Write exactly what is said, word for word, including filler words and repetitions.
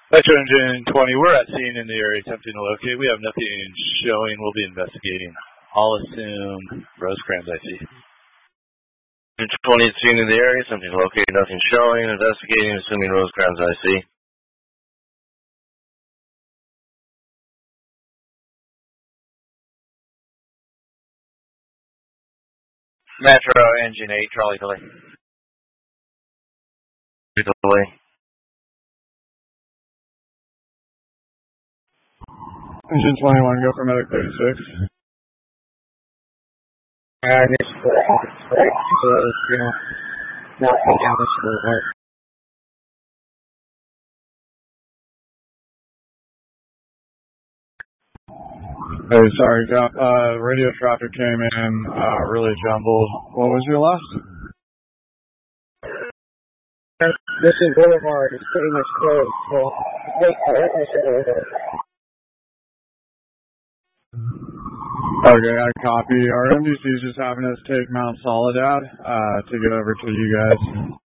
Metro Engine twenty, we're at scene in the area attempting to locate. We have nothing showing. We'll be investigating. I'll assume Rosecrans, I see. twenty at scene in the area, something located, nothing showing, investigating, assuming Rosecrans, I see. Metro Engine eight, Charlie delay. Delay. Engine twenty-one, go for medic thirty-six. Uh, this is for the not the damage to the work. Hey, sorry, uh, radio traffic came in, uh, really jumbled. What was your last? This is Boulevard, it's pretty much closed, so wait, I witness it over there. Okay, I copy. Our M D C is just having us take Mount Soledad, uh, to get over to you guys.